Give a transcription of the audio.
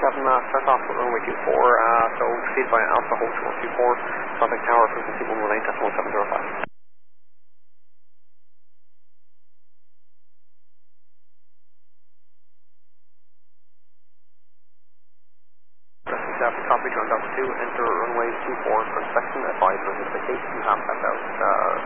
start off with runway 24, so proceed by Alpha Hold 124, contact tower frequency 118.1705. Copy, turn up 2, enter runway 24 for inspection, advise on this vacation, half that out,